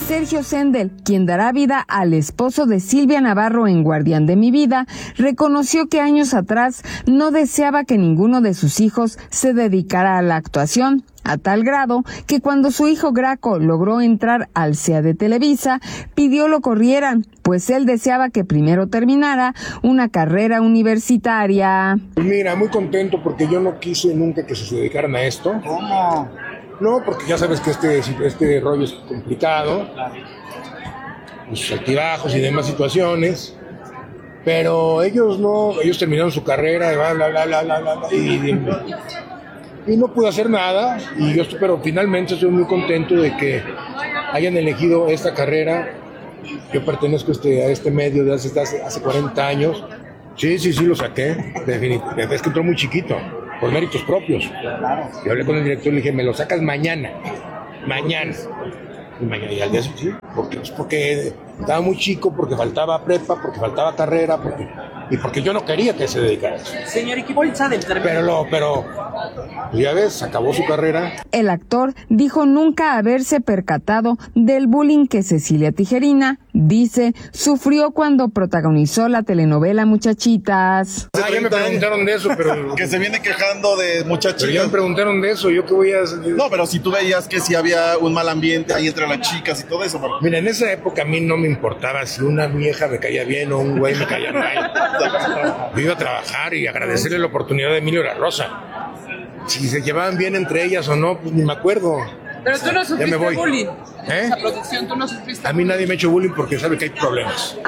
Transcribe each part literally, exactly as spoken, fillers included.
Sergio Sendel, quien dará vida al esposo de Silvia Navarro en Guardián de mi vida, reconoció que años atrás no deseaba que ninguno de sus hijos se dedicara a la actuación, a tal grado que cuando su hijo Graco logró entrar al C E A de Televisa, pidió lo corrieran, pues él deseaba que primero terminara una carrera universitaria. Mira, muy contento porque yo no quise nunca que se dedicaran a esto. ¿Cómo? No, porque ya sabes que este, este rollo es complicado, sus altibajos y demás situaciones, pero ellos no, ellos terminaron su carrera, bla, bla, bla, bla, bla, bla, y, y no pude hacer nada, y yo estoy, pero finalmente estoy muy contento de que hayan elegido esta carrera. Yo pertenezco este, a este medio de hace, hace, hace cuarenta años, sí, sí, sí, lo saqué, definitivamente, es que entró muy chiquito. Por méritos propios. Yo hablé con el director y le dije, me lo sacas mañana. Mañana. Y mañana y al día sí. Porque, pues porque estaba muy chico, porque faltaba prepa, porque faltaba carrera, porque, y porque yo no quería que se dedicara a eso. Señor, ¿y qué piensa del término? Pero, lo, pero, ya ves, acabó su carrera. El actor dijo nunca haberse percatado del bullying que Cecilia Tijerina, dice, sufrió cuando protagonizó la telenovela Muchachitas. Ah, ya me preguntaron de eso, pero... que se viene quejando de Muchachitas. Pero ya me preguntaron de eso, ¿yo qué voy a hacer? No, pero si tú veías que si había un mal ambiente ahí entre las chicas y todo eso. Pero... Mira, en esa época a mí no me importaba si una vieja me caía bien o un güey me caía mal. Yo iba a trabajar y agradecerle la oportunidad de Emilio La Rosa. Si se llevaban bien entre ellas o no, pues ni me acuerdo. Pero tú no sufriste bullying. ¿Eh? Esa producción, tú no sufriste. A mí nadie me ha hecho bullying porque sabe que hay problemas.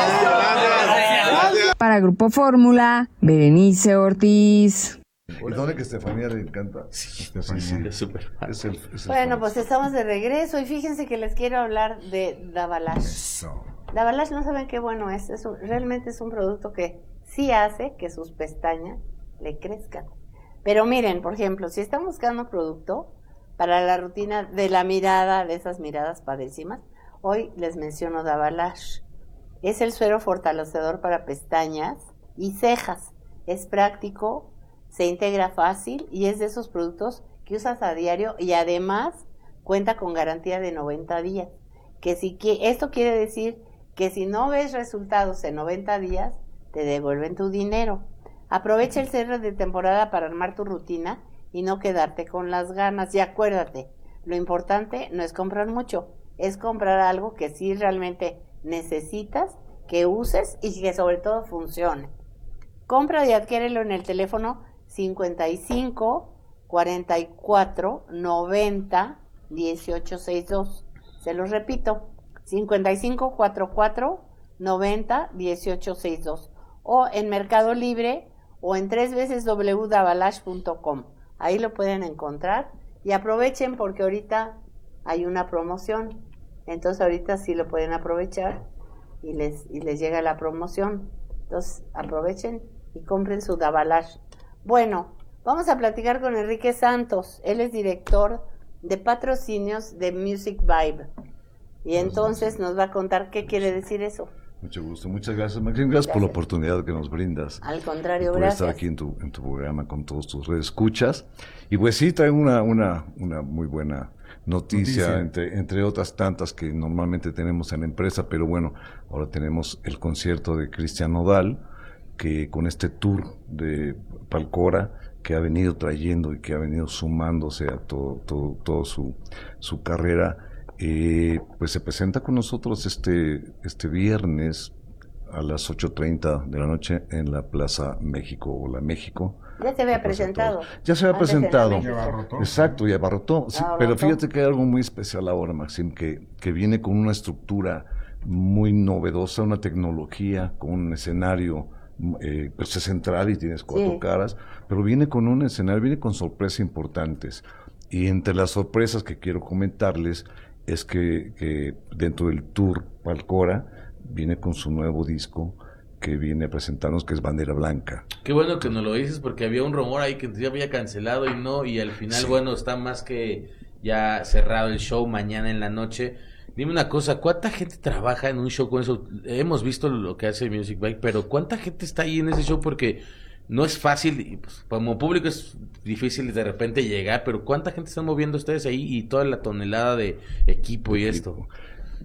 Para Grupo Fórmula, Berenice Ortiz. Perdone que Estefanía le encanta. Sí, Estefanía. Sí, sí. Es súper. Es el, es el bueno, pues estamos de regreso y fíjense que les quiero hablar de Davalash. Eso. Davalash, no saben qué bueno es. es un, realmente es un producto que sí hace que sus pestañas le crezcan. Pero miren, por ejemplo, si están buscando producto para la rutina de la mirada, de esas miradas padrísimas, hoy les menciono Davalash. Es el suero fortalecedor para pestañas y cejas. Es práctico, se integra fácil y es de esos productos que usas a diario y además cuenta con garantía de noventa días. Que si que esto quiere decir que si no ves resultados en noventa días, te devuelven tu dinero. Aprovecha el cierre de temporada para armar tu rutina y no quedarte con las ganas. Y acuérdate, lo importante no es comprar mucho, es comprar algo que sí realmente necesitas, que uses y que sobre todo funcione. Compra y adquiérelo en el teléfono cincuenta y cinco, cuarenta y cuatro, noventa, dieciocho sesenta y dos. Se los repito, cincuenta y cinco, cuarenta y cuatro, noventa, dieciocho sesenta y dos. O en Mercado Libre o en tres veces doble u punto davalash punto com. Ahí lo pueden encontrar y aprovechen porque ahorita hay una promoción. Entonces ahorita sí lo pueden aprovechar y les, y les llega la promoción. Entonces aprovechen y compren su Davalash. Bueno, vamos a platicar con Enrique Santos. Él es director de patrocinios de Music Vibe. Y entonces nos va a contar qué quiere decir eso. Mucho gusto, muchas gracias, Maxine. Gracias, gracias por la oportunidad que nos brindas. Al contrario, por gracias. Por estar aquí en tu, en tu programa con todos tus redes escuchas. Y pues sí, traigo una, una, una muy buena noticia, noticia. Entre, entre otras tantas que normalmente tenemos en la empresa, pero bueno, ahora tenemos el concierto de Cristian Nodal, que con este tour de Palcora, que ha venido trayendo y que ha venido sumándose a todo, todo, todo su, su carrera, Eh, pues se presenta con nosotros este este viernes a las ocho treinta de la noche en la Plaza México o la México. Ya se había presentado. Ya se había presentado. Exacto, y abarrotó. Sí, pero fíjate que hay algo muy especial ahora, Maxim, que, que viene con una estructura muy novedosa, una tecnología, con un escenario eh, pues es central y tienes cuatro sí. caras, pero viene con un escenario, viene con sorpresas importantes. Y entre las sorpresas que quiero comentarles es que, que dentro del tour Palcora viene con su nuevo disco que viene a presentarnos, que es Bandera Blanca. Qué bueno que nos lo dices, porque había un rumor ahí que ya había cancelado y no, y al final, sí. bueno, está más que ya cerrado el show mañana en la noche. Dime una cosa, ¿cuánta gente trabaja en un show con eso? Hemos visto lo que hace Music Bike, pero ¿cuánta gente está ahí en ese show? Porque no es fácil, y pues, como público es difícil de repente llegar, pero ¿cuánta gente están moviendo ustedes ahí y toda la tonelada de equipo y equipo. esto?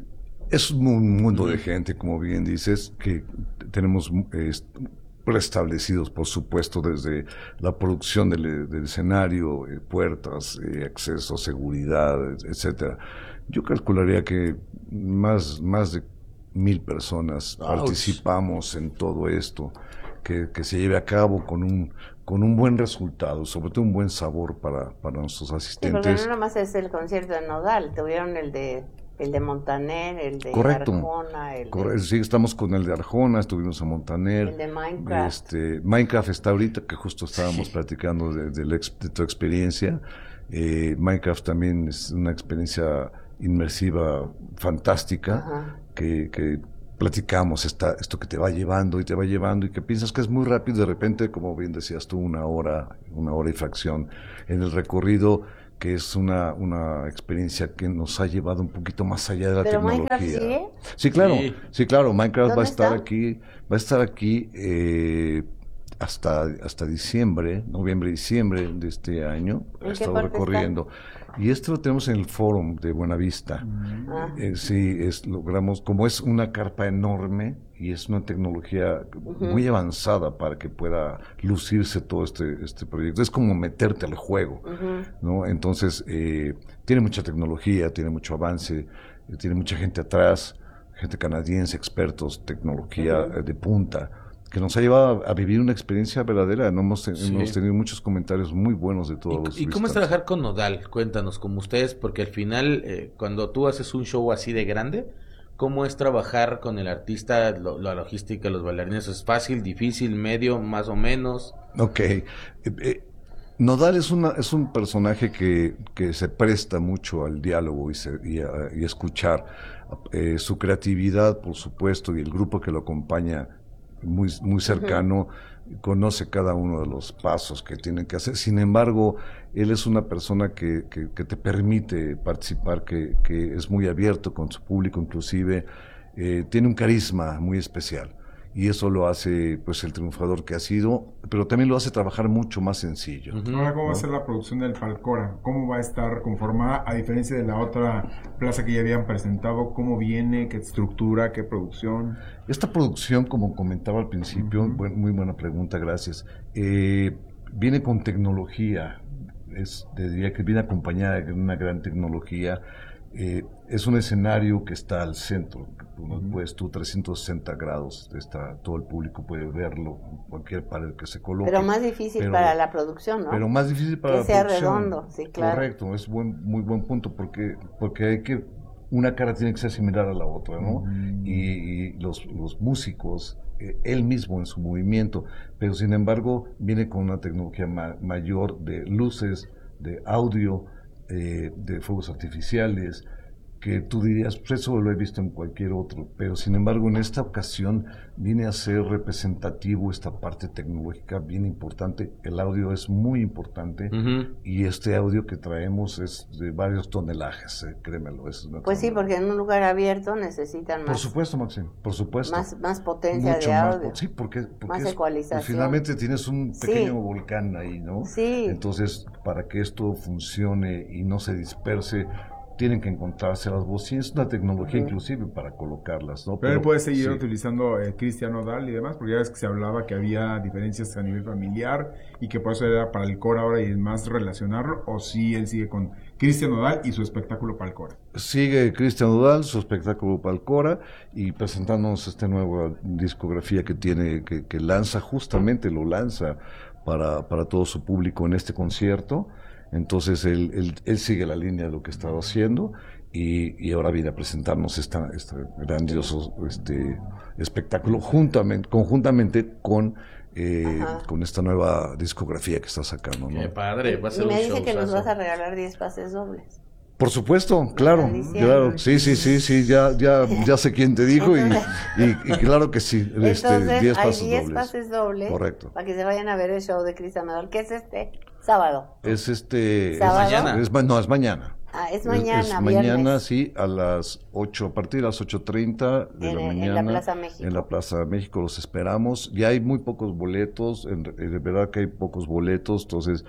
Es un mundo de gente, como bien dices, que tenemos eh, preestablecidos, por supuesto, desde la producción del, del escenario, eh, puertas, eh, acceso, seguridad, etcétera. Yo calcularía que más, más de mil personas Ouch. participamos en todo esto, que, que se lleve a cabo con un con un buen resultado, sobre todo un buen sabor para, para nuestros asistentes. Sí, porque no nomás es el concierto de Nodal, tuvieron el de el de Montaner, el de Correcto. Arjona, el Correcto. de, Sí, estamos con el de Arjona, estuvimos a Montaner. el de Minecraft. Este, Minecraft está ahorita, que justo estábamos platicando de, de, la ex- de tu experiencia. Eh, Minecraft también es una experiencia inmersiva fantástica, Ajá. que, que platicamos esta, esto que te va llevando y te va llevando y que piensas que es muy rápido, de repente, como bien decías tú, una hora, una hora y fracción en el recorrido, que es una, una experiencia que nos ha llevado un poquito más allá de la ¿Pero tecnología. Minecraft sigue? Sí, claro, Sí. sí, claro, Minecraft va a ¿Dónde estar está? aquí, va a estar aquí eh, hasta, hasta diciembre, noviembre, diciembre de este año, ¿En ha qué estado parte recorriendo. Y esto lo tenemos en el Fórum de Buenavista. Ah. Eh, sí, es, logramos, como es una carpa enorme y es una tecnología muy avanzada para que pueda lucirse todo este, este proyecto. Es como meterte al juego, ¿no? Entonces, eh, tiene mucha tecnología, tiene mucho avance, eh, tiene mucha gente atrás, gente canadiense, expertos, tecnología eh, de punta, que nos ha llevado a, a vivir una experiencia verdadera. No hemos, Sí. hemos tenido muchos comentarios muy buenos de todos los ¿Y, y cómo es visitantes. trabajar con Nodal? Cuéntanos, como ustedes, porque al final, eh, cuando tú haces un show así de grande, ¿cómo es trabajar con el artista, lo- la logística, los bailarines? ¿Es fácil, difícil, medio, más o menos? Ok. Eh, eh, Nodal es, una, es un personaje que, que se presta mucho al diálogo y, se- y, a- y escuchar. Eh, su creatividad, por supuesto, y el grupo que lo acompaña muy, muy cercano, conoce cada uno de los pasos que tienen que hacer. Sin embargo, él es una persona que, que, que te permite participar, que, que es muy abierto con su público, inclusive eh, tiene un carisma muy especial. Y eso lo hace, pues, el triunfador que ha sido, pero también lo hace trabajar mucho más sencillo. Ujú. Ahora, ¿cómo va a ¿no? ser la producción del Falcora? ¿Cómo va a estar conformada a diferencia de la otra plaza que ya habían presentado? ¿Cómo viene? ¿Qué estructura? ¿Qué producción? Esta producción, como comentaba al principio, Ujú. buen- muy buena pregunta, gracias. Eh, viene con tecnología, es, diría que viene acompañada de una gran tecnología. Eh, es un escenario que está al centro, tú, puedes tú trescientos sesenta grados, está, todo el público puede verlo, cualquier pared que se coloque. Pero más difícil Pero- para la producción, ¿no? Pero más difícil para Que la sea producción. redondo, sí, claro. Correcto, es buen, muy buen punto, porque, porque hay que, una cara tiene que ser similar a la otra, ¿no? Mm. Y, y los, los músicos, eh, él mismo en su movimiento, pero sin embargo viene con una tecnología ma- mayor de luces, de audio, eh, de fuegos artificiales, que tú dirías, pues eso lo he visto en cualquier otro, pero sin embargo en esta ocasión viene a ser representativo esta parte tecnológica bien importante. El audio es muy importante Ujú. y este audio que traemos es de varios tonelajes, eh, créemelo. Es una Pues sí, tonelada. porque en un lugar abierto necesitan Por más, supuesto, Maxim, por supuesto. más, más potencia Mucho de más, audio. sí, porque, porque más es- ecualización. pues, finalmente tienes un Sí. pequeño volcán ahí, ¿no? Sí. Entonces, para que esto funcione y no se disperse, tienen que encontrarse las bocinas, una tecnología inclusive para colocarlas, ¿no? Pero él puede seguir sí. utilizando eh, Cristian Nodal y demás, porque ya ves que se hablaba que había diferencias a nivel familiar y que por eso era para el coro ahora y es más relacionarlo, o si él sigue con Cristian Nodal y su espectáculo para el coro. Sigue Cristian Nodal, su espectáculo Palcora, y presentándonos esta nueva discografía que tiene, que, que lanza, justamente lo lanza para, para todo su público en este concierto. Entonces él, él, él sigue la línea de lo que estaba haciendo y, y ahora viene a presentarnos esta, este grandioso este, espectáculo juntamente, conjuntamente con, eh, Ajá. con esta nueva discografía que está sacando, ¿no? Qué padre, va a ser Y un me dice que nos showzazo. vas a regalar diez pases dobles. Por supuesto, claro, están diciendo. claro, sí, sí, sí, sí, ya, ya, ya sé quién te dijo y, y, y claro que sí, este, Entonces, diez hay pasos diez dobles. pases dobles. Correcto. Para que se vayan a ver el show de Cristian Nodal, que es este sábado. Es este, es, ¿Sábado? mañana. es ma- no, es mañana. Ah, es mañana, es, es viernes. mañana, sí, a las ocho, a partir de las ocho treinta de En- la en la mañana. Plaza México. En la Plaza México los esperamos. Ya hay muy pocos boletos, en, re- de verdad que hay pocos boletos, entonces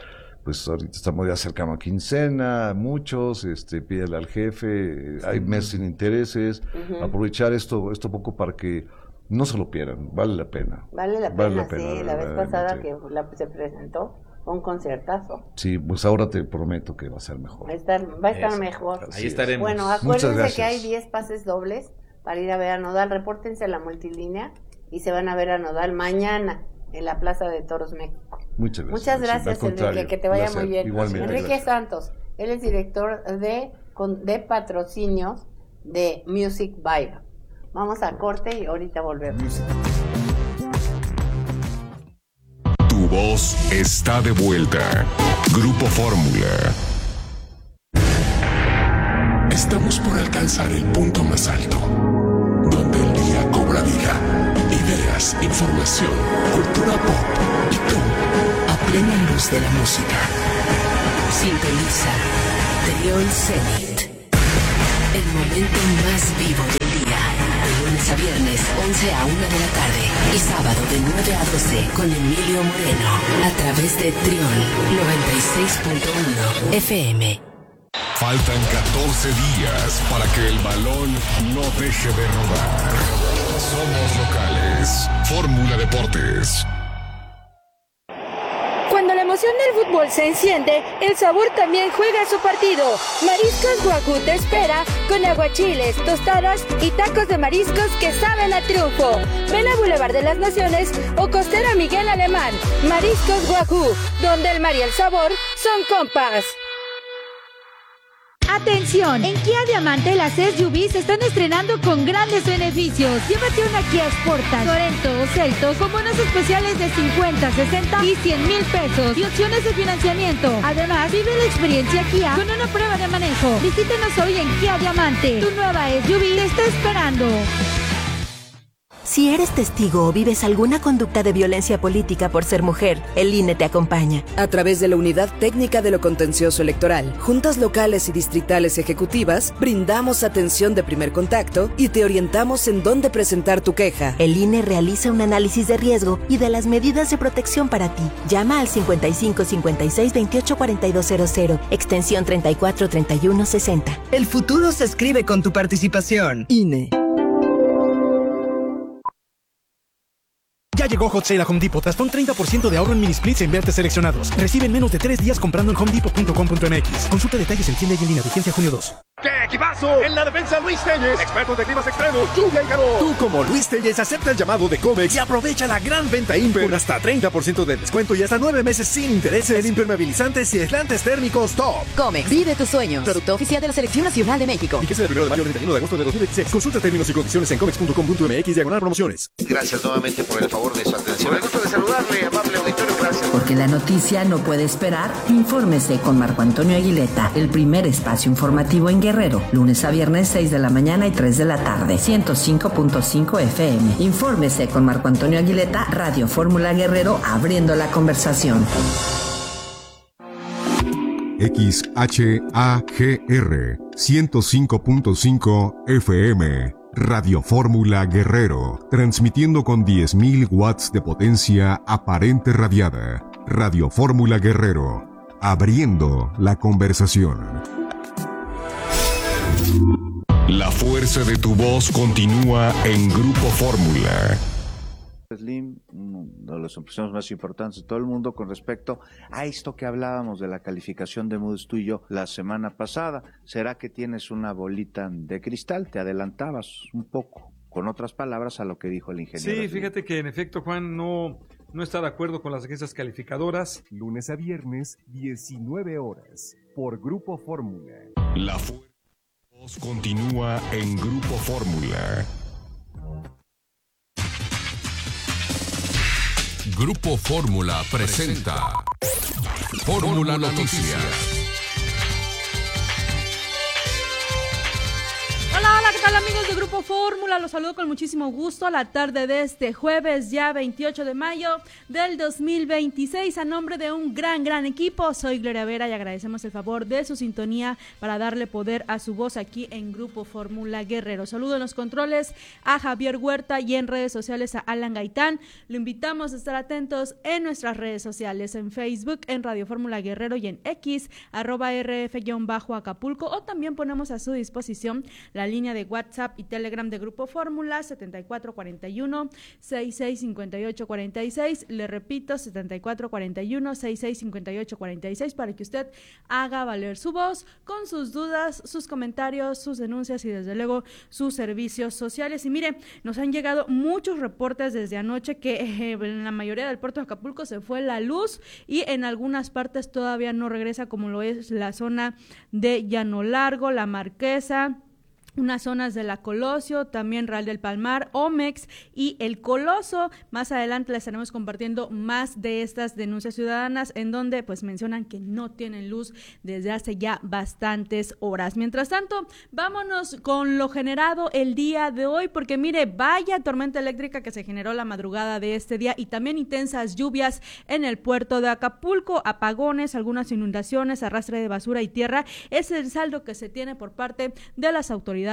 pues ahorita estamos ya cercano a quincena, muchos, este, pídele al jefe, hay meses sin intereses, uh-huh. aprovechar esto, esto poco para que no se lo pierdan, vale la pena. Vale la vale pena, la pena, sí, la vez pasada sí. que la, se presentó, fue un concertazo. Sí, pues ahora te prometo que va a ser mejor. Va a estar, va a estar mejor. Ahí sí. estaremos. Bueno, acuérdense que hay diez pases dobles para ir a ver a Nodal, repórtense a la multilínea y se van a ver a Nodal mañana en la Plaza de Toros México. Muchas gracias. Muchas gracias, Enrique, que te vaya placer. muy bien. Igualmente, Enrique gracias. Santos, él es director de, de patrocinios de Music Vibe. Vamos a corte y ahorita volvemos. Tu voz está de vuelta. Grupo Fórmula. Estamos por alcanzar el punto más alto, donde el día cobra vida. Ideas, información, cultura pop y tú, a plena luz de la música. Sintoniza Trión Zenit. El momento más vivo del día. De lunes a viernes, once a una de la tarde. Y sábado de nueve a doce con Emilio Moreno. A través de Trión noventa y seis punto uno F M. Faltan catorce días para que el balón no deje de rodar. Somos locales. Fórmula Deportes. Cuando la emoción del fútbol se enciende, el sabor también juega su partido. Mariscos Wagyu te espera con aguachiles, tostadas y tacos de mariscos que saben a triunfo. Ven a Boulevard de las Naciones o Costera Miguel Alemán. Mariscos Wagyu, donde el mar y el sabor son compas. ¡Atención! En Kia Diamante las S U V se están estrenando con grandes beneficios. Llévate una Kia Sportage, Sorento o Seltos con bonos especiales de cincuenta, sesenta y cien mil pesos y opciones de financiamiento. Además, vive la experiencia Kia con una prueba de manejo. Visítenos hoy en Kia Diamante. Tu nueva S U V te está esperando. Si eres testigo o vives alguna conducta de violencia política por ser mujer, el I N E te acompaña. A través de la Unidad Técnica de lo Contencioso Electoral, juntas locales y distritales ejecutivas, brindamos atención de primer contacto y te orientamos en dónde presentar tu queja. El I N E realiza un análisis de riesgo y de las medidas de protección para ti. Llama al cincuenta y cinco, cincuenta y seis, veintiocho, cuarenta y dos cero cero, extensión treinta y cuatro, treinta y uno, sesenta. El futuro se escribe con tu participación. I N E. Ya llegó Hot Sale a Home Depot. Hasta un treinta por ciento de ahorro en mini splits en vertes seleccionados. Recibe en menos de tres días comprando en home depot punto com punto m x. Consulta detalles en tienda y en línea. Vigencia junio dos. ¡Qué equipazo! En la defensa Luis Telles, expertos de climas extremos, lluvia y calor. Tú como Luis Telles acepta el llamado de Comex y aprovecha la gran venta Imper con hasta treinta por ciento de descuento y hasta nueve meses sin intereses en impermeabilizantes y aislantes térmicos top. Comex, vive tus sueños. Producto oficial de la Selección Nacional de México. Fíjese del primero de mayo al treinta y uno de agosto de dos mil veintiséis. Consulta términos y condiciones en comex punto com punto m x diagonal promociones. Gracias nuevamente por el favor de su atención. Me gusto de saludarle, amable auditorio. Gracias. Porque la noticia no puede esperar. Infórmese con Marco Antonio Aguileta, el primer espacio informativo en Guerrero. Lunes a viernes, seis de la mañana y tres de la tarde. ciento cinco punto cinco F M. Infórmese con Marco Antonio Aguileta, Radio Fórmula Guerrero, abriendo la conversación. X H A G R ciento cinco punto cinco F M. Radio Fórmula Guerrero, transmitiendo con diez mil watts de potencia aparente radiada. Radio Fórmula Guerrero, abriendo la conversación. La fuerza de tu voz continúa en Grupo Fórmula. Slim, uno de los empresarios más importantes de todo el mundo con respecto a esto que hablábamos de la calificación de Moody's tú y yo la semana pasada. ¿Será que tienes una bolita de cristal? Te adelantabas un poco, con otras palabras, a lo que dijo el ingeniero. Sí, fíjate que en efecto, Juan, no, no está de acuerdo con las agencias calificadoras. Lunes a viernes, diecinueve horas, por Grupo Fórmula. La fuerza de tu voz continúa en Grupo Fórmula. Grupo Fórmula presenta Fórmula Noticias. Hola, hola, Hola, ¿qué tal amigos de Grupo Fórmula? Los saludo con muchísimo gusto a la tarde de este jueves, ya veintiocho de mayo del dos mil veintiséis. A nombre de un gran, gran equipo, soy Gloria Vera y agradecemos el favor de su sintonía para darle poder a su voz aquí en Grupo Fórmula Guerrero. Saludo en los controles a Javier Huerta y en redes sociales a Alan Gaitán. Lo invitamos a estar atentos en nuestras redes sociales, en Facebook, en Radio Fórmula Guerrero y en X, arroba rf-acapulco, o también ponemos a su disposición la línea de WhatsApp y Telegram de Grupo Fórmula setenta y cuatro cuarenta y uno, sesenta y seis cincuenta y ocho cuarenta y seis. Le repito, setenta y cuatro cuarenta y uno, sesenta y seis cincuenta y ocho cuarenta y seis, para que usted haga valer su voz con sus dudas, sus comentarios, sus denuncias y desde luego sus servicios sociales. Y mire, nos han llegado muchos reportes desde anoche que eh, en la mayoría del puerto de Acapulco se fue la luz y en algunas partes todavía no regresa, como lo es la zona de Llano Largo, La Marquesa, unas zonas de La Colosio, también Real del Palmar, Omex y El Coloso. Más adelante les estaremos compartiendo más de estas denuncias ciudadanas en donde pues mencionan que no tienen luz desde hace ya bastantes horas. Mientras tanto, vámonos con lo generado el día de hoy, porque mire, vaya tormenta eléctrica que se generó la madrugada de este día y también intensas lluvias en el puerto de Acapulco, apagones, algunas inundaciones, arrastre de basura y tierra. Es el saldo que se tiene por parte de las autoridades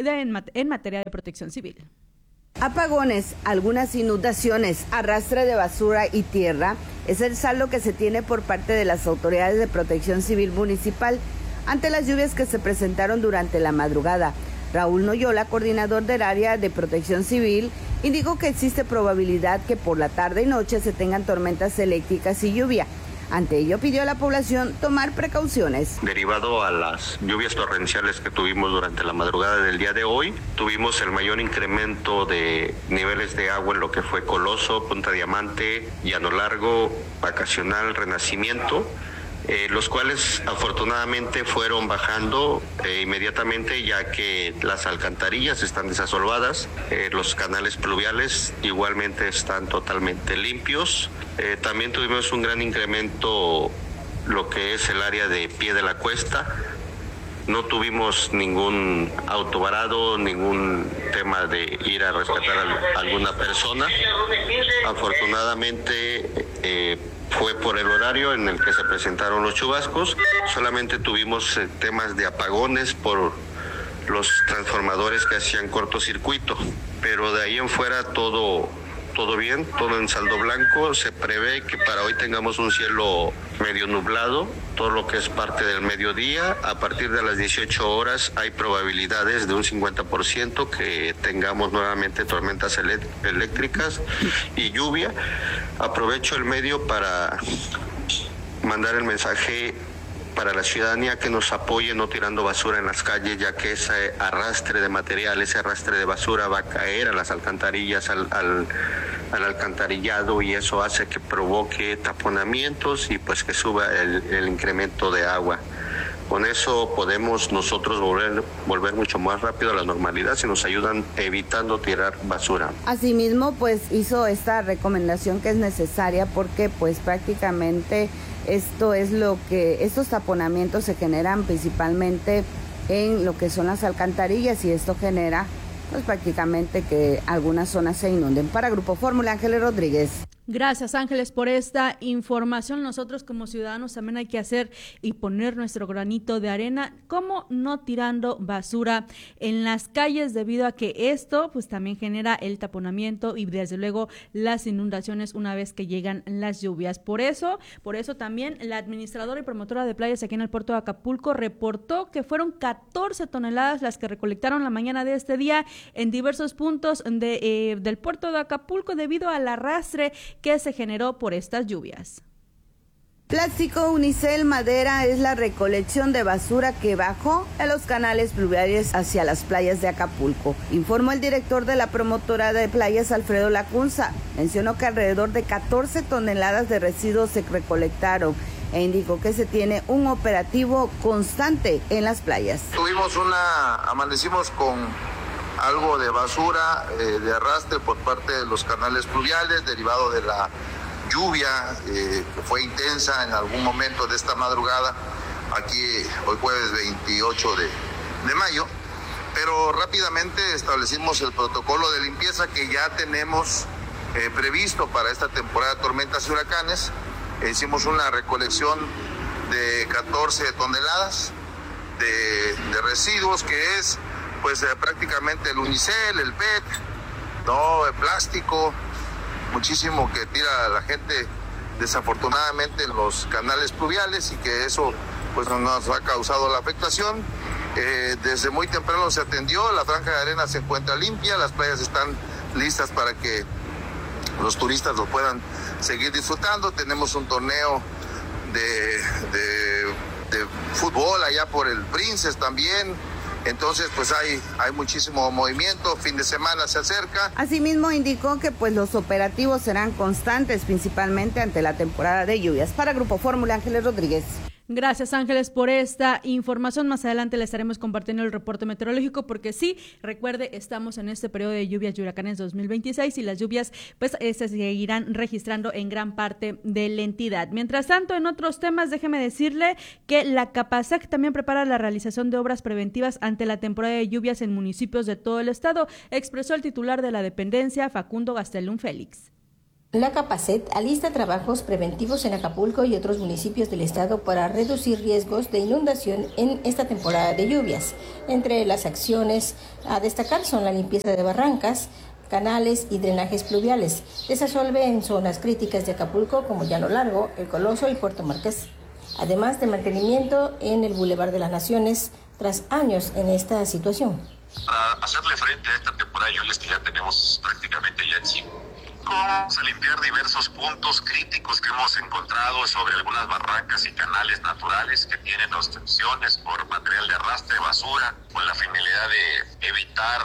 en materia de protección civil. Apagones, algunas inundaciones, arrastre de basura y tierra es el saldo que se tiene por parte de las autoridades de protección civil municipal ante las lluvias que se presentaron durante la madrugada. Raúl Noyola, coordinador del área de protección civil, indicó que existe probabilidad que por la tarde y noche se tengan tormentas eléctricas y lluvia. Ante ello, pidió a la población tomar precauciones. Derivado a las lluvias torrenciales que tuvimos durante la madrugada del día de hoy, tuvimos el mayor incremento de niveles de agua en lo que fue Coloso, Punta Diamante, Llano Largo, Vacacional, Renacimiento, eh, los cuales afortunadamente fueron bajando eh, inmediatamente, ya que las alcantarillas están desasolvadas, eh, los canales pluviales igualmente están totalmente limpios. Eh, también tuvimos un gran incremento lo que es el área de Pie de la Cuesta. No tuvimos ningún auto varado, ningún tema de ir a rescatar a alguna persona. Afortunadamente eh, fue por el horario en el que se presentaron los chubascos. Solamente tuvimos eh, temas de apagones por los transformadores que hacían cortocircuito, pero de ahí en fuera todo... todo bien, todo en saldo blanco. Se prevé que para hoy tengamos un cielo medio nublado, todo lo que es parte del mediodía. A partir de las dieciocho horas hay probabilidades de un cincuenta por ciento que tengamos nuevamente tormentas eléctricas y lluvia. Aprovecho el medio para mandar el mensaje para la ciudadanía que nos apoye no tirando basura en las calles, ya que ese arrastre de material, ese arrastre de basura va a caer a las alcantarillas, al, al, al alcantarillado, y eso hace que provoque taponamientos y pues que suba el, el incremento de agua. Con eso podemos nosotros volver, volver mucho más rápido a la normalidad si nos ayudan evitando tirar basura. Asimismo, pues hizo esta recomendación que es necesaria porque pues prácticamente esto es lo que, estos taponamientos se generan principalmente en lo que son las alcantarillas y esto genera pues prácticamente que algunas zonas se inunden. Para Grupo Fórmula, Ángeles Rodríguez. Gracias, Ángeles, por esta información. Nosotros como ciudadanos también hay que hacer y poner nuestro granito de arena, como no tirando basura en las calles, debido a que esto pues también genera el taponamiento y desde luego las inundaciones una vez que llegan las lluvias. Por eso, por eso también la administradora y promotora de playas aquí en el puerto de Acapulco reportó que fueron catorce toneladas las que recolectaron la mañana de este día en diversos puntos de, eh, del puerto de Acapulco debido al arrastre que se generó por estas lluvias. Plástico, unicel, madera es la recolección de basura que bajó a los canales pluviales hacia las playas de Acapulco, informó el director de la promotora de playas, Alfredo Lacunza. Mencionó que alrededor de catorce toneladas de residuos se recolectaron e indicó que se tiene un operativo constante en las playas. Tuvimos una, amanecimos con algo de basura, eh, de arrastre por parte de los canales pluviales, derivado de la lluvia eh, que fue intensa en algún momento de esta madrugada, aquí hoy jueves veintiocho de mayo. pero rápidamente establecimos el protocolo de limpieza que ya tenemos eh, previsto para esta temporada de tormentas y huracanes. Hicimos una recolección de catorce toneladas de, de residuos, que es pues eh, prácticamente el unicel, el P E T, no, el plástico, muchísimo que tira la gente desafortunadamente en los canales pluviales, y que eso pues nos ha causado la afectación. Eh, desde muy temprano se atendió, la franja de arena se encuentra limpia, las playas están listas para que los turistas lo puedan seguir disfrutando. Tenemos un torneo de, de, de fútbol allá por el Princes también. Entonces, pues hay, hay muchísimo movimiento, fin de semana se acerca. Asimismo, indicó que pues los operativos serán constantes, principalmente ante la temporada de lluvias. Para Grupo Fórmula, Ángeles Rodríguez. Gracias, Ángeles, por esta información. Más adelante le estaremos compartiendo el reporte meteorológico, porque sí, recuerde, estamos en este periodo de lluvias y huracanes dos mil veintiséis, y las lluvias pues eh, se seguirán registrando en gran parte de la entidad. Mientras tanto, en otros temas, déjeme decirle que la Capasec también prepara la realización de obras preventivas ante la temporada de lluvias en municipios de todo el estado, expresó el titular de la dependencia, Facundo Gastelum Félix. La Capacet alista trabajos preventivos en Acapulco y otros municipios del estado para reducir riesgos de inundación en esta temporada de lluvias. Entre las acciones a destacar son la limpieza de barrancas, canales y drenajes pluviales, desasolve en zonas críticas de Acapulco como Llano Largo, El Coloso y Puerto Marqués, además de mantenimiento en el Boulevard de las Naciones tras años en esta situación. Para hacerle frente a esta temporada de lluvias que ya tenemos prácticamente ya encima, vamos a limpiar diversos puntos críticos que hemos encontrado sobre algunas barrancas y canales naturales que tienen obstrucciones por material de arrastre, basura, con la finalidad de evitar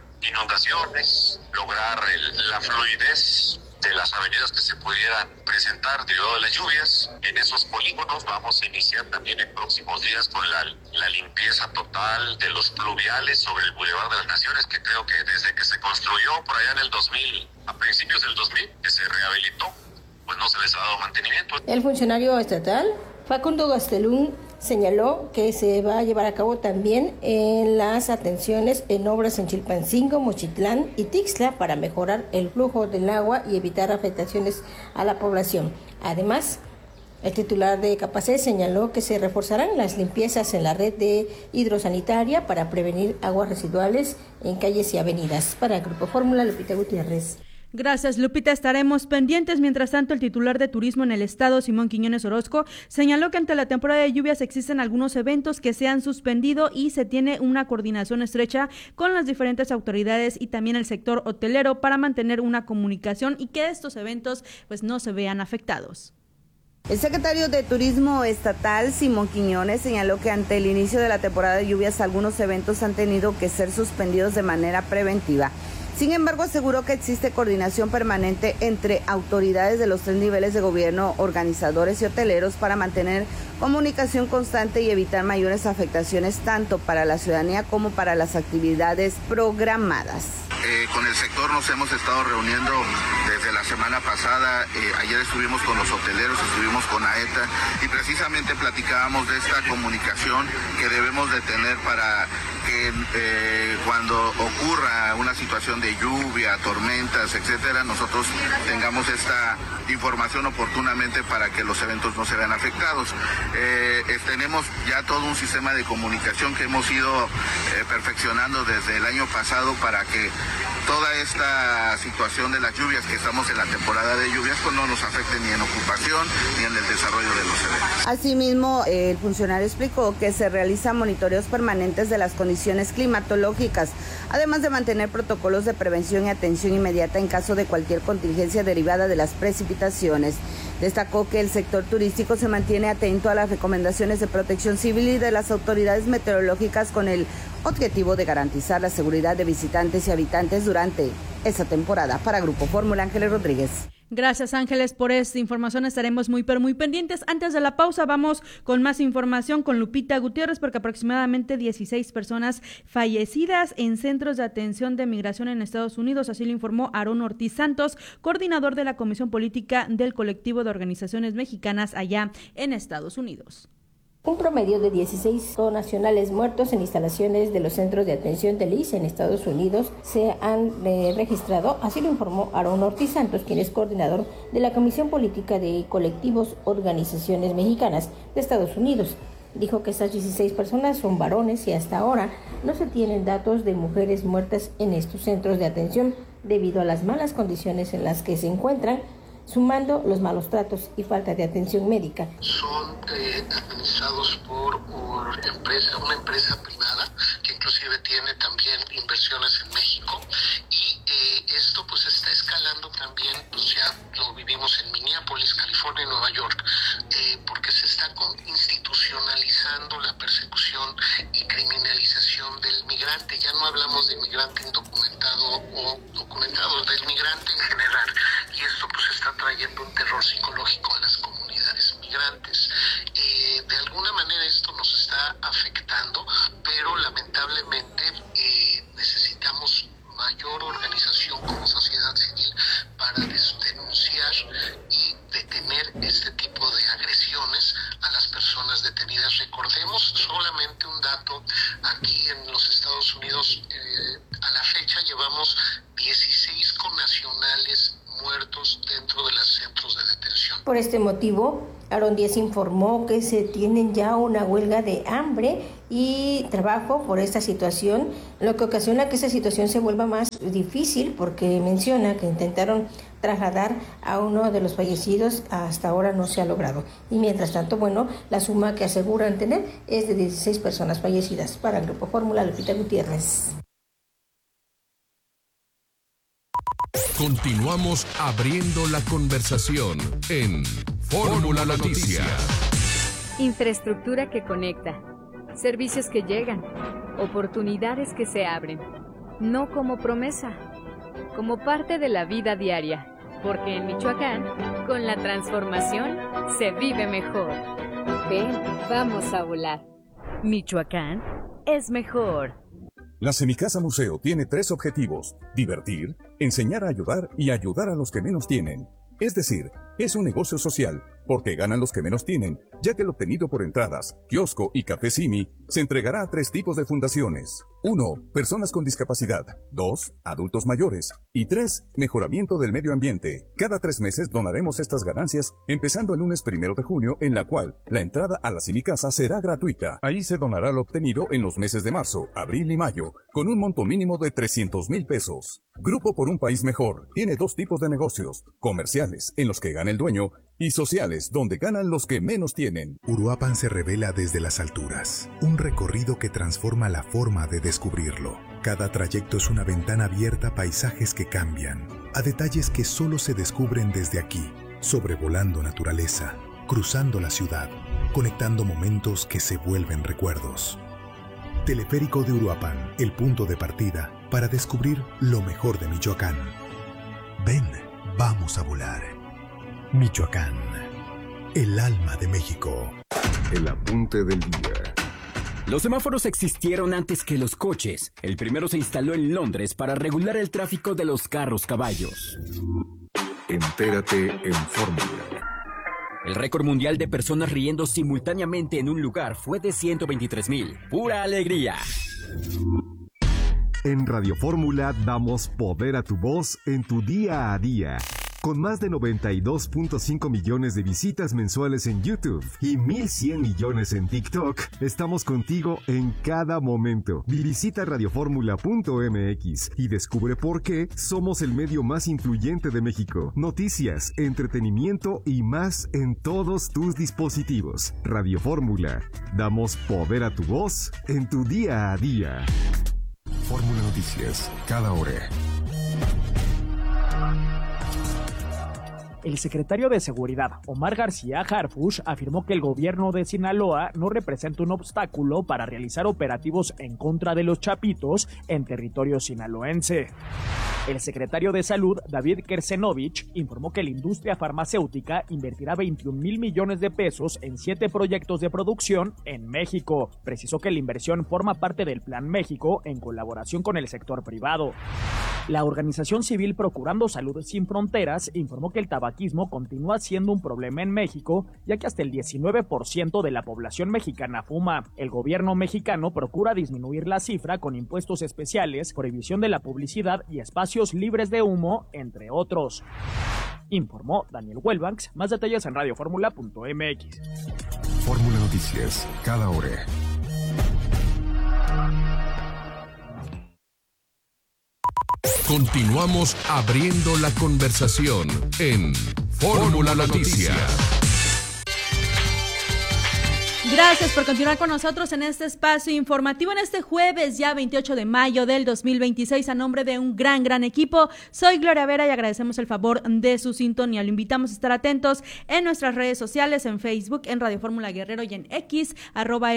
inundaciones, lograr el, la fluidez de las avenidas que se pudieran presentar debido a las lluvias. En esos polígonos vamos a iniciar también en próximos días con la, la limpieza total de los pluviales sobre el Boulevard de las Naciones, que creo que desde que se construyó por allá en el dos mil, a principios del dos mil, que se rehabilitó, pues no se les ha dado mantenimiento. El funcionario estatal, Facundo Gastelum, señaló que se va a llevar a cabo también en las atenciones en obras en Chilpancingo, Mochitlán y Tixtla para mejorar el flujo del agua y evitar afectaciones a la población. Además, el titular de Capacet señaló que se reforzarán las limpiezas en la red de hidrosanitaria para prevenir aguas residuales en calles y avenidas. Para el Grupo Fórmula, Lupita Gutiérrez. Gracias, Lupita. Estaremos pendientes. Mientras tanto, el titular de Turismo en el Estado, Simón Quiñones Orozco, señaló que ante la temporada de lluvias existen algunos eventos que se han suspendido y se tiene una coordinación estrecha con las diferentes autoridades y también el sector hotelero para mantener una comunicación y que estos eventos pues no se vean afectados. El secretario de Turismo Estatal, Simón Quiñones, señaló que ante el inicio de la temporada de lluvias algunos eventos han tenido que ser suspendidos de manera preventiva. Sin embargo, aseguró que existe coordinación permanente entre autoridades de los tres niveles de gobierno, organizadores y hoteleros para mantener comunicación constante y evitar mayores afectaciones tanto para la ciudadanía como para las actividades programadas. Eh, con el sector nos hemos estado reuniendo desde la semana pasada. Eh, ayer estuvimos con los hoteleros, estuvimos con AETA y precisamente platicábamos de esta comunicación que debemos de tener para que eh, cuando ocurra una situación de lluvia, tormentas, etcétera, nosotros tengamos esta información oportunamente para que los eventos no se vean afectados. Eh, eh, tenemos ya todo un sistema de comunicación que hemos ido eh, perfeccionando desde el año pasado para que toda esta situación de las lluvias, que estamos en la temporada de lluvias, pues no nos afecte ni en ocupación ni en el desarrollo de los eventos. Asimismo, el funcionario explicó que se realizan monitoreos permanentes de las condiciones climatológicas, además de mantener protocolos de prevención y atención inmediata en caso de cualquier contingencia derivada de las precipitaciones. Destacó que el sector turístico se mantiene atento a las recomendaciones de Protección Civil y de las autoridades meteorológicas con el objetivo de garantizar la seguridad de visitantes y habitantes durante esta temporada. Para Grupo Fórmula, Ángeles Rodríguez. Gracias, Ángeles, por esta información. Estaremos muy, pero muy pendientes. Antes de la pausa, vamos con más información con Lupita Gutiérrez, porque aproximadamente dieciséis personas fallecidas en centros de atención de migración en Estados Unidos. Así lo informó Aarón Ortiz Santos, coordinador de la Comisión Política del Colectivo de Organizaciones Mexicanas allá en Estados Unidos. Un promedio de dieciséis connacionales muertos en instalaciones de los centros de atención del I S S S en Estados Unidos se han eh, registrado, así lo informó Aarón Ortiz Santos, quien es coordinador de la Comisión Política de Colectivos Organizaciones Mexicanas de Estados Unidos. Dijo que estas dieciséis personas son varones y hasta ahora no se tienen datos de mujeres muertas en estos centros de atención debido a las malas condiciones en las que se encuentran, sumando los malos tratos y falta de atención médica. Son eh, administrados por una empresa, una empresa privada que inclusive tiene también inversiones en México y eh, esto pues está escalando también, pues ya lo vivimos en Minneapolis, California y Nueva York, eh, porque se está institucionalizando la persecución y criminalización del migrante. Ya no hablamos de migrante indocumentado o documentado, del migrante en general, y esto pues está trayendo un terror psicológico a las comunidades migrantes. Eh, de alguna manera esto nos está afectando, pero lamentablemente eh, necesitamos mayor organización como sociedad civil para denunciar y detener este tipo de agresiones a las personas detenidas. Recordemos solamente un dato, aquí en los Estados Unidos eh, a la fecha llevamos dieciséis connacionales muertos dentro de los centros de detención. Por este motivo, Aarón Díaz informó que se tienen ya una huelga de hambre y trabajo por esta situación, lo que ocasiona que esta situación se vuelva más difícil porque menciona que intentaron trasladar a uno de los fallecidos, hasta ahora no se ha logrado. Y mientras tanto, bueno, la suma que aseguran tener es de dieciséis personas fallecidas. Para el Grupo Fórmula, Lupita Gutiérrez. Continuamos abriendo la conversación en Fórmula Noticias. Infraestructura que conecta, servicios que llegan, oportunidades que se abren, no como promesa, como parte de la vida diaria, porque en Michoacán, con la transformación, se vive mejor. Ven, vamos a volar. Michoacán es mejor. La Semicasa Museo tiene tres objetivos: divertir, enseñar a ayudar y ayudar a los que menos tienen. Es decir, es un negocio social, porque ganan los que menos tienen, ya que el obtenido por entradas, kiosco y café Simi se entregará a tres tipos de fundaciones. uno. Personas con discapacidad. dos. Adultos mayores. Y tres. Mejoramiento del medio ambiente. Cada tres meses donaremos estas ganancias, empezando el lunes primero de junio, en la cual la entrada a la Semicasa será gratuita. Ahí se donará lo obtenido en los meses de marzo, abril y mayo, con un monto mínimo de trescientos mil pesos. Grupo por un País Mejor tiene dos tipos de negocios: comerciales, en los que gana el dueño, y sociales, donde ganan los que menos tienen. Uruapan se revela desde las alturas, un recorrido que transforma la forma de descubrirlo. Cada trayecto es una ventana abierta a paisajes que cambian, a detalles que solo se descubren desde aquí, sobrevolando naturaleza, cruzando la ciudad, conectando momentos que se vuelven recuerdos. Teleférico de Uruapan, el punto de partida para descubrir lo mejor de Michoacán. Ven, vamos a volar. Michoacán, el alma de México. El apunte del día. Los semáforos existieron antes que los coches. El primero se instaló en Londres para regular el tráfico de los carros caballos. Entérate en Fórmula. El récord mundial de personas riendo simultáneamente en un lugar fue de ciento veintitrés mil. ¡Pura alegría! En Radio Fórmula damos poder a tu voz en tu día a día. Con más de noventa y dos punto cinco millones de visitas mensuales en YouTube y mil cien millones en TikTok, estamos contigo en cada momento. Visita radioformula punto m x y descubre por qué somos el medio más influyente de México. Noticias, entretenimiento y más en todos tus dispositivos. Radio Fórmula, damos poder a tu voz en tu día a día. Fórmula Noticias, cada hora. El secretario de Seguridad, Omar García Harfuch, afirmó que el gobierno de Sinaloa no representa un obstáculo para realizar operativos en contra de los chapitos en territorio sinaloense. El secretario de Salud, David Kersenovich, informó que la industria farmacéutica invertirá veintiún mil millones de pesos en siete proyectos de producción en México. Precisó que la inversión forma parte del Plan México en colaboración con el sector privado. La organización civil Procurando Salud Sin Fronteras informó que el tabaquismo continúa siendo un problema en México, ya que hasta el diecinueve por ciento de la población mexicana fuma. El gobierno mexicano procura disminuir la cifra con impuestos especiales, prohibición de la publicidad y espacios libres de humo, entre otros. Informó Daniel Huelbanks. Más detalles en radio fórmula punto m x. Fórmula Noticias, cada hora. Continuamos abriendo la conversación en Fórmula Noticias. Gracias por continuar con nosotros en este espacio informativo en este jueves ya veintiocho de mayo del dos mil veintiséis. A nombre de un gran, gran equipo, soy Gloria Vera y agradecemos el favor de su sintonía. Lo invitamos a estar atentos en nuestras redes sociales, en Facebook, en Radio Fórmula Guerrero y en X, arroba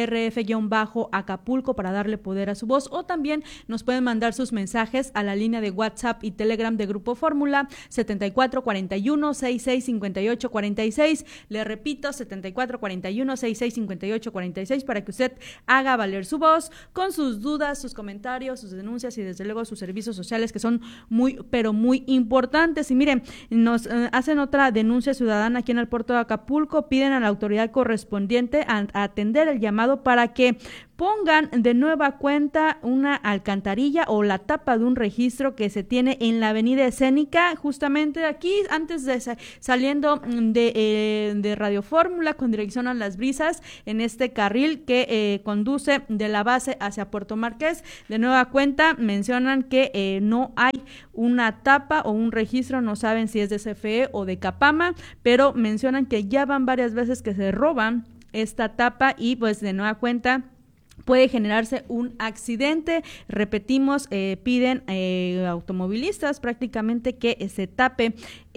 rf-acapulco para darle poder a su voz, o también nos pueden mandar sus mensajes a la línea de WhatsApp y Telegram de Grupo Fórmula setenta y cuatro cuarenta y uno, sesenta y seis cincuenta y ocho cuarenta y seis. Le repito, setenta y cuatro cuarenta y uno, sesenta y seis cincuenta y ocho cuarenta y seis para que usted haga valer su voz con sus dudas, sus comentarios, sus denuncias y desde luego sus servicios sociales, que son muy, pero muy importantes. Y miren, nos eh, hacen otra denuncia ciudadana aquí en el puerto de Acapulco. Piden a la autoridad correspondiente a, a atender el llamado para que pongan de nueva cuenta una alcantarilla o la tapa de un registro que se tiene en la avenida Escénica, justamente aquí, antes de saliendo de, eh, de Radio Fórmula con dirección a Las Brisas, en este carril que eh, conduce de la base hacia Puerto Marqués. De nueva cuenta mencionan que eh, no hay una tapa o un registro, no saben si es de C F E o de Capama, pero mencionan que ya van varias veces que se roban esta tapa y pues de nueva cuenta puede generarse un accidente. Repetimos, eh, piden eh, automovilistas prácticamente que eh, se tape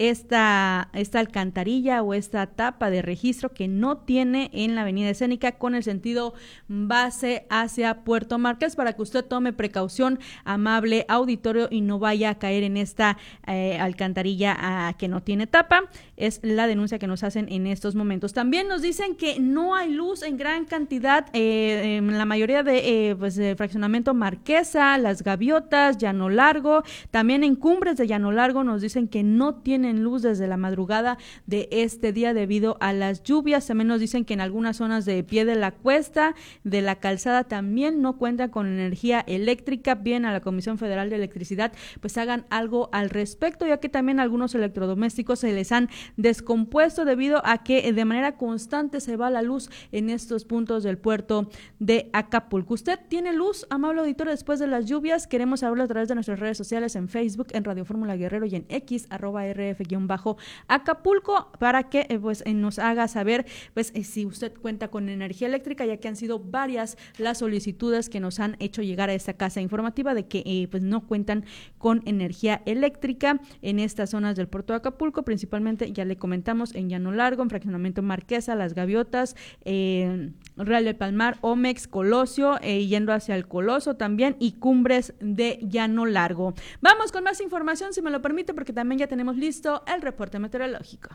esta, esta alcantarilla o esta tapa de registro que no tiene en la avenida Escénica con el sentido base hacia Puerto Marqués, para que usted tome precaución, amable auditorio, y no vaya a caer en esta eh, alcantarilla ah, que no tiene tapa. Es la denuncia que nos hacen en estos momentos. También nos dicen que no hay luz en gran cantidad eh, en la mayoría de eh, pues de fraccionamiento Marquesa, Las Gaviotas, Llano Largo. También en Cumbres de Llano Largo nos dicen que no tienen luz desde la madrugada de este día debido a las lluvias. También nos dicen que en algunas zonas de Pie de la Cuesta, de la Calzada, también no cuentan con energía eléctrica. Bien, a la Comisión Federal de Electricidad pues hagan algo al respecto, ya que también algunos electrodomésticos se les han descompuesto debido a que de manera constante se va la luz en estos puntos del puerto de Acapulco. ¿Usted tiene luz, amable auditorio, después de las lluvias? Queremos hablar a través de nuestras redes sociales, en Facebook, en Radio Fórmula Guerrero y en X, arroba rf-acapulco, para que eh, pues eh, nos haga saber pues eh, si usted cuenta con energía eléctrica, ya que han sido varias las solicitudes que nos han hecho llegar a esta casa informativa de que eh, pues no cuentan con energía eléctrica en estas zonas del puerto de Acapulco, principalmente, ya le comentamos, en Llano Largo, en fraccionamiento Marquesa, Las Gaviotas, eh, Real del Palmar, Omex, Colosio, eh, yendo hacia el Coloso también, y Cumbres de Llano Largo. Vamos con más información, si me lo permite, porque también ya tenemos listo el reporte meteorológico.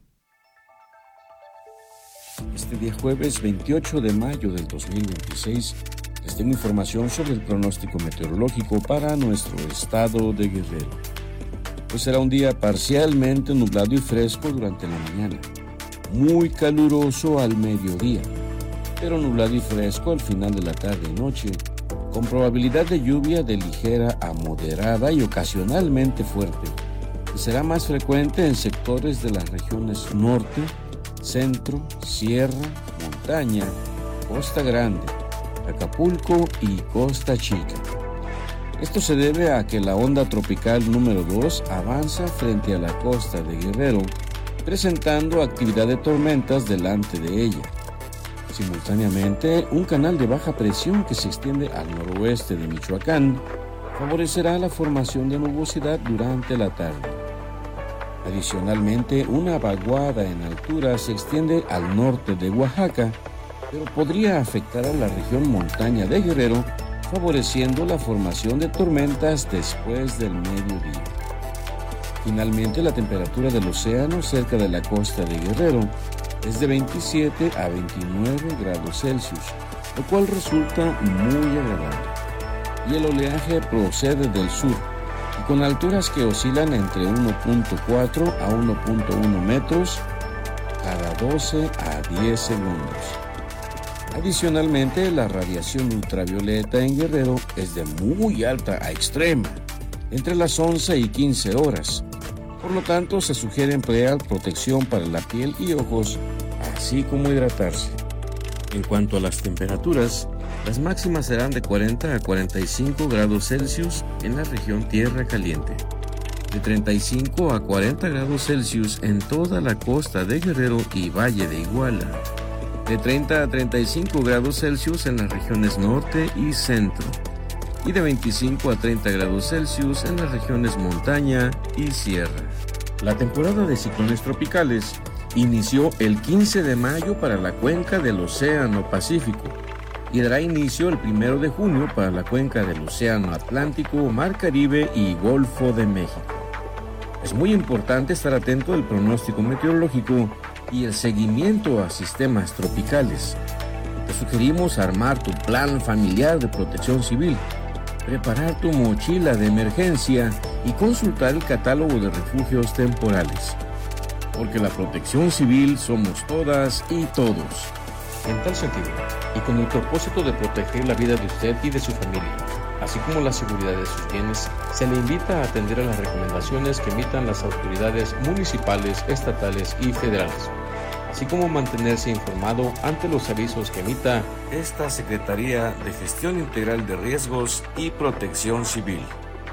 Este día jueves veintiocho de mayo del dos mil veintiséis les tengo información sobre el pronóstico meteorológico para nuestro estado de Guerrero. Pues será un día parcialmente nublado y fresco durante la mañana, muy caluroso al mediodía, pero nublado y fresco al final de la tarde y noche, con probabilidad de lluvia de ligera a moderada y ocasionalmente fuerte, y será más frecuente en sectores de las regiones norte, centro, sierra, montaña, Costa Grande, Acapulco y Costa Chica. Esto se debe a que la onda tropical número dos avanza frente a la costa de Guerrero, presentando actividad de tormentas delante de ella. Simultáneamente, un canal de baja presión que se extiende al noroeste de Michoacán favorecerá la formación de nubosidad durante la tarde. Adicionalmente, una vaguada en altura se extiende al norte de Oaxaca, pero podría afectar a la región montaña de Guerrero, favoreciendo la formación de tormentas después del mediodía. Finalmente, la temperatura del océano cerca de la costa de Guerrero es de veintisiete a veintinueve grados Celsius, lo cual resulta muy agradable. Y el oleaje procede del sur, y con alturas que oscilan entre uno punto cuatro a uno punto uno metros cada doce a diez segundos. Adicionalmente, la radiación ultravioleta en Guerrero es de muy alta a extrema, entre las once y quince horas. Por lo tanto, se sugiere emplear protección para la piel y ojos, así como hidratarse. En cuanto a las temperaturas, las máximas serán de cuarenta a cuarenta y cinco grados Celsius en la región Tierra Caliente, de treinta y cinco a cuarenta grados Celsius en toda la costa de Guerrero y Valle de Iguala, de treinta a treinta y cinco grados Celsius en las regiones norte y centro, y de veinticinco a treinta grados Celsius en las regiones montaña y sierra. La temporada de ciclones tropicales inició el quince de mayo para la cuenca del Océano Pacífico y dará inicio el primero de junio para la cuenca del Océano Atlántico, Mar Caribe y Golfo de México. Es muy importante estar atento al pronóstico meteorológico y el seguimiento a sistemas tropicales. Te sugerimos armar tu plan familiar de protección civil, preparar tu mochila de emergencia y consultar el catálogo de refugios temporales. Porque la protección civil somos todas y todos. En tal sentido, y con el propósito de proteger la vida de usted y de su familia, así como la seguridad de sus bienes, se le invita a atender a las recomendaciones que emitan las autoridades municipales, estatales y federales, así como mantenerse informado ante los avisos que emita esta Secretaría de Gestión Integral de Riesgos y Protección Civil.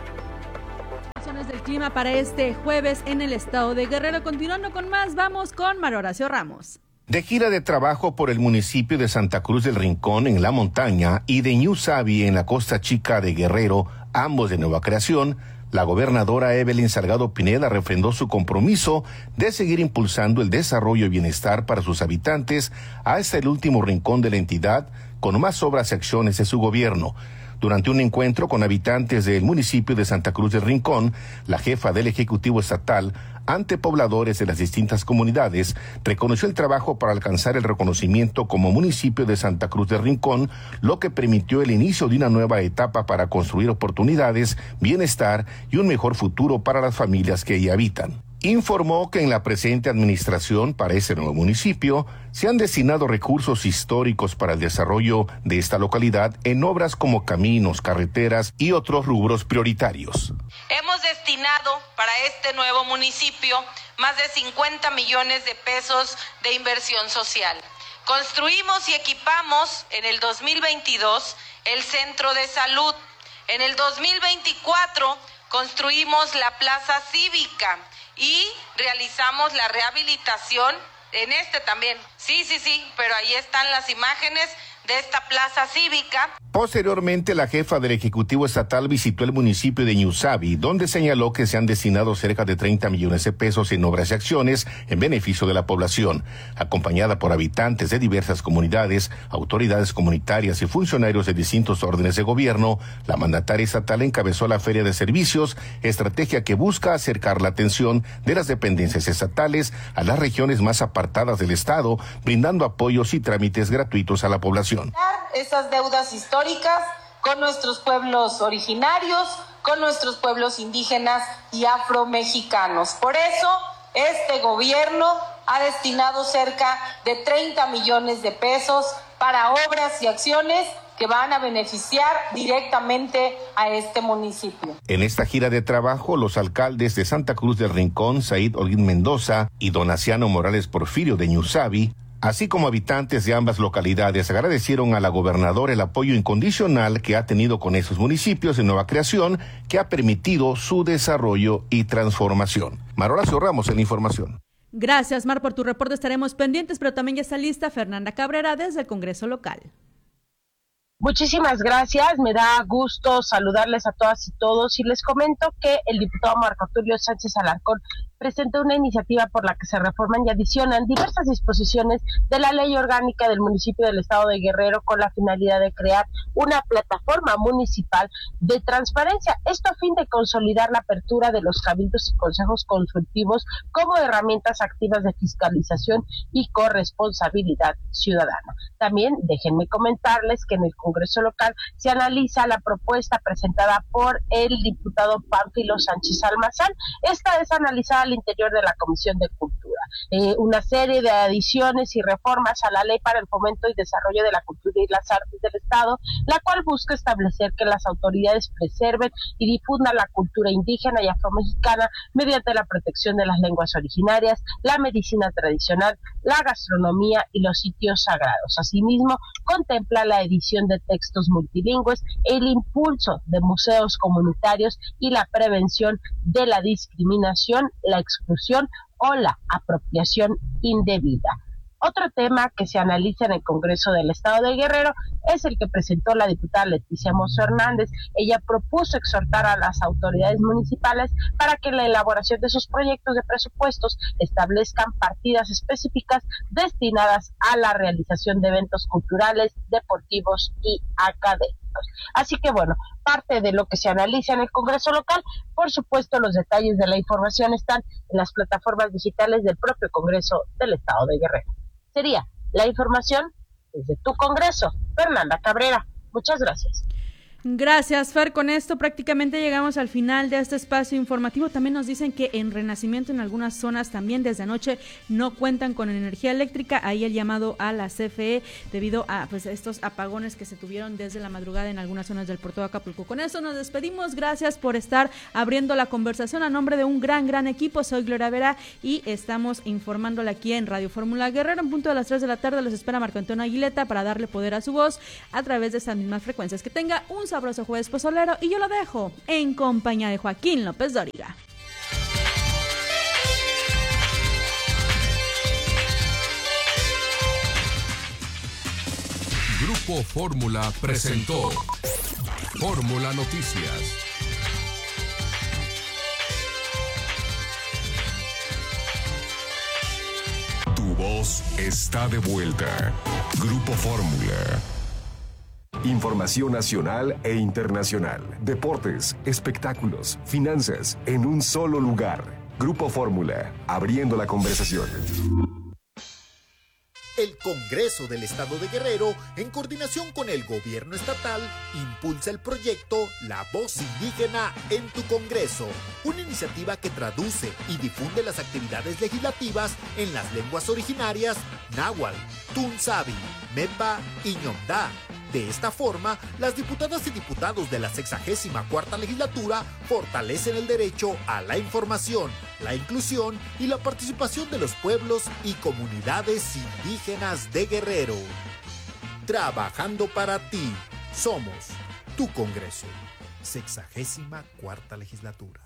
Del clima para este jueves en el estado de Guerrero. Continuando con más, vamos con Mario Horacio Ramos. De gira de trabajo por el municipio de Santa Cruz del Rincón en la montaña y de Ñusabi en la costa chica de Guerrero, ambos de nueva creación, la gobernadora Evelyn Salgado Pineda refrendó su compromiso de seguir impulsando el desarrollo y bienestar para sus habitantes hasta el último rincón de la entidad, con más obras y acciones de su gobierno. Durante un encuentro con habitantes del municipio de Santa Cruz del Rincón, la jefa del Ejecutivo Estatal, ante pobladores de las distintas comunidades, reconoció el trabajo para alcanzar el reconocimiento como municipio de Santa Cruz del Rincón, lo que permitió el inicio de una nueva etapa para construir oportunidades, bienestar y un mejor futuro para las familias que ahí habitan. Informó que en la presente administración para ese nuevo municipio se han destinado recursos históricos para el desarrollo de esta localidad en obras como caminos, carreteras y otros rubros prioritarios. Hemos destinado para este nuevo municipio más de cincuenta millones de pesos de inversión social. Construimos y equipamos en el dos mil veintidós el centro de salud. En el dos mil veinticuatro construimos la plaza cívica y realizamos la rehabilitación en este también. Sí, sí, sí, pero ahí están las imágenes de esta plaza cívica. Posteriormente, la jefa del Ejecutivo Estatal visitó el municipio de Ñusabi, donde señaló que se han destinado cerca de treinta millones de pesos en obras y acciones en beneficio de la población. Acompañada por habitantes de diversas comunidades, autoridades comunitarias y funcionarios de distintos órdenes de gobierno, la mandataria estatal encabezó la Feria de Servicios, estrategia que busca acercar la atención de las dependencias estatales a las regiones más apartadas del Estado, brindando apoyos y trámites gratuitos a la población. Esas deudas históricas con nuestros pueblos originarios, con nuestros pueblos indígenas y afromexicanos. Por eso, este gobierno ha destinado cerca de treinta millones de pesos para obras y acciones que van a beneficiar directamente a este municipio. En esta gira de trabajo, los alcaldes de Santa Cruz del Rincón, Said Holguín Mendoza y Donaciano Morales Porfirio de Ñusabi, así como habitantes de ambas localidades, agradecieron a la gobernadora el apoyo incondicional que ha tenido con esos municipios de nueva creación, que ha permitido su desarrollo y transformación. Mario Horacio Ramos en la información. Gracias, Mar, por tu reporte. Estaremos pendientes, pero también ya está lista Fernanda Cabrera desde el Congreso local. Muchísimas gracias, me da gusto saludarles a todas y todos y les comento que el diputado Marco Tulio Sánchez Alarcón presentó una iniciativa por la que se reforman y adicionan diversas disposiciones de la ley orgánica del municipio del estado de Guerrero con la finalidad de crear una plataforma municipal de transparencia, esto a fin de consolidar la apertura de los cabildos y consejos consultivos como herramientas activas de fiscalización y corresponsabilidad ciudadana. También déjenme comentarles que en el Congreso local se analiza la propuesta presentada por el diputado Pánfilo Sánchez Almazán. Esta es analizada al interior de la Comisión de Cultura. Eh, una serie de adiciones y reformas a la Ley para el Fomento y Desarrollo de la Cultura y las Artes del Estado, la cual busca establecer que las autoridades preserven y difundan la cultura indígena y afromexicana mediante la protección de las lenguas originarias, la medicina tradicional, la gastronomía y los sitios sagrados. Asimismo, contempla la edición de textos multilingües, el impulso de museos comunitarios y la prevención de la discriminación, la exclusión o la apropiación indebida. Otro tema que se analiza en el Congreso del Estado de Guerrero es el que presentó la diputada Leticia Mozo Hernández. Ella propuso exhortar a las autoridades municipales para que en la elaboración de sus proyectos de presupuestos establezcan partidas específicas destinadas a la realización de eventos culturales, deportivos y académicos. Así que bueno, parte de lo que se analiza en el Congreso local, por supuesto los detalles de la información están en las plataformas digitales del propio Congreso del Estado de Guerrero. Sería la información desde tu Congreso. Fernanda Cabrera, muchas gracias. Gracias, Fer. Con esto prácticamente llegamos al final de este espacio informativo. También nos dicen que en Renacimiento, en algunas zonas también desde anoche no cuentan con energía eléctrica. Ahí el llamado a la C F E debido a pues estos apagones que se tuvieron desde la madrugada en algunas zonas del puerto de Acapulco. Con eso nos despedimos. Gracias por estar abriendo la conversación a nombre de un gran, gran equipo. Soy Gloria Vera y estamos informándole aquí en Radio Fórmula Guerrero. En punto de las tres de la tarde los espera Marco Antonio Aguileta para darle poder a su voz a través de estas mismas frecuencias. Que tenga un sabroso jueves pozolero y yo lo dejo en compañía de Joaquín López Dóriga. Grupo Fórmula presentó Fórmula Noticias. Tu voz está de vuelta. Grupo Fórmula. Información nacional e internacional, deportes, espectáculos, finanzas, en un solo lugar. Grupo Fórmula, abriendo la conversación. El Congreso del Estado de Guerrero, en coordinación con el gobierno estatal, impulsa el proyecto La Voz Indígena en tu Congreso, una iniciativa que traduce y difunde las actividades legislativas en las lenguas originarias náhuatl, tunzabi, mepa y ñomdá. De esta forma, las diputadas y diputados de la sexagésima cuarta legislatura fortalecen el derecho a la información, la inclusión y la participación de los pueblos y comunidades indígenas de Guerrero. Trabajando para ti, somos tu Congreso, sexagésima cuarta legislatura.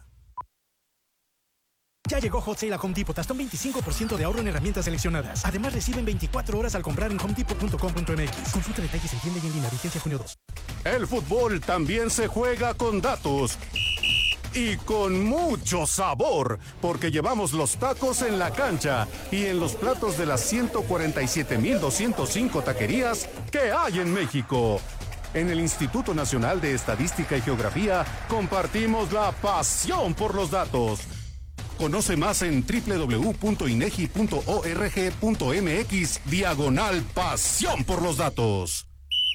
Ya llegó Hot Sale a Home Depot, hasta un veinticinco por ciento de ahorro en herramientas seleccionadas. Además, reciben veinticuatro horas al comprar en home depot punto com punto m x. Consulta detalles en tienda y en línea, vigencia junio dos. El fútbol también se juega con datos. Y con mucho sabor, porque llevamos los tacos en la cancha y en los platos de las ciento cuarenta y siete mil doscientos cinco taquerías que hay en México. En el Instituto Nacional de Estadística y Geografía compartimos la pasión por los datos. Conoce más en doble u doble u doble u punto inegi punto org punto m x diagonal pasión por los datos.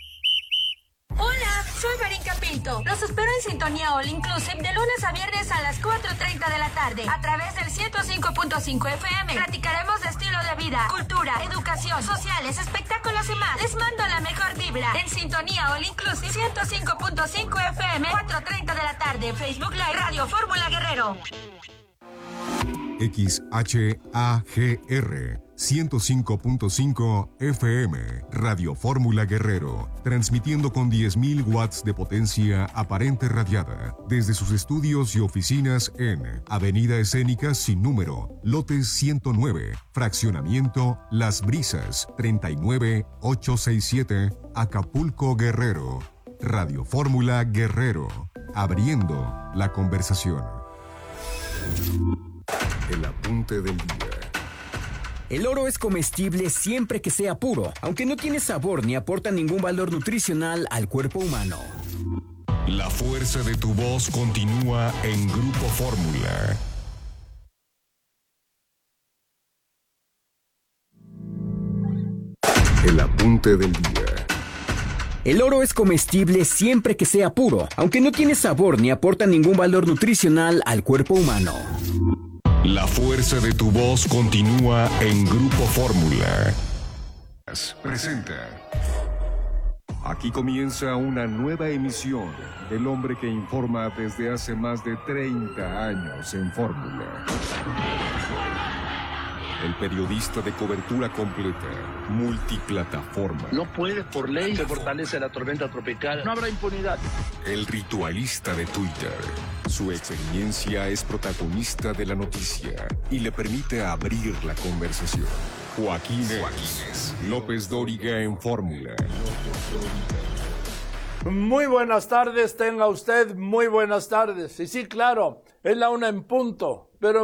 Hola, soy Marín Pinto. Los espero en Sintonía All Inclusive de lunes a viernes a las cuatro treinta de la tarde a través del ciento cinco punto cinco F M. Platicaremos de estilo de vida, cultura, educación, sociales, espectáculos y más. Les mando la mejor vibra en Sintonía All Inclusive ciento cinco punto cinco F M, cuatro treinta de la tarde. Facebook Live, Radio Fórmula Guerrero. X H A G R ciento cinco punto cinco F M, Radio Fórmula Guerrero, transmitiendo con diez mil watts de potencia aparente radiada desde sus estudios y oficinas en Avenida Escénica sin número, lote ciento nueve, fraccionamiento Las Brisas, treinta y nueve mil ochocientos sesenta y siete, Acapulco, Guerrero. Radio Fórmula Guerrero, abriendo la conversación. El apunte del día. El oro es comestible siempre que sea puro, aunque no tiene sabor ni aporta ningún valor nutricional al cuerpo humano. La fuerza de tu voz continúa en Grupo Fórmula. El apunte del día. El oro es comestible siempre que sea puro, aunque no tiene sabor ni aporta ningún valor nutricional al cuerpo humano. La fuerza de tu voz continúa en Grupo Fórmula. Presenta. Aquí comienza una nueva emisión del hombre que informa desde hace más de treinta años en Fórmula. El periodista de cobertura completa, multiplataforma. No puede, por ley, se fortalece la tormenta tropical. No habrá impunidad. El ritualista de Twitter. Su experiencia es protagonista de la noticia y le permite abrir la conversación. Joaquín Joaquínez López Dóriga en Fórmula. Muy buenas tardes, tenga usted muy buenas tardes. Y sí, claro, es la una en punto, pero